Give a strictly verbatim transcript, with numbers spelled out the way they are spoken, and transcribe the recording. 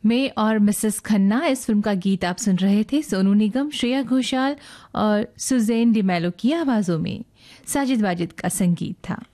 मैं और मिसेस खन्ना, इस फिल्म का गीत आप सुन रहे थे सोनू निगम, श्रेया घोषाल और सुजैन डिमेलो की आवाज़ों में। साजिद वाजिद का संगीत था।